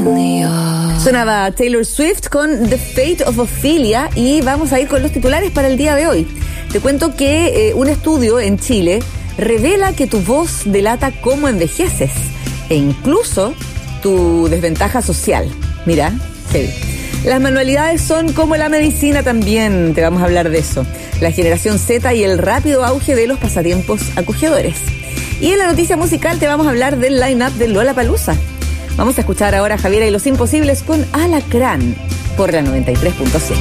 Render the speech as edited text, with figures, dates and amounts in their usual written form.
Sonaba Taylor Swift con The Fate of Ophelia y vamos a ir con los titulares para el día de hoy. Te cuento que un estudio en Chile revela que tu voz delata cómo envejeces e incluso tu desventaja social. Mira, heavy. Las manualidades son como la medicina también, te vamos a hablar de eso. La generación Z y el rápido auge de los pasatiempos acogedores. Y en la noticia musical te vamos a hablar del line-up de Lollapalooza. Vamos a escuchar ahora a Javiera y los Imposibles con Alacrán por la 93.7.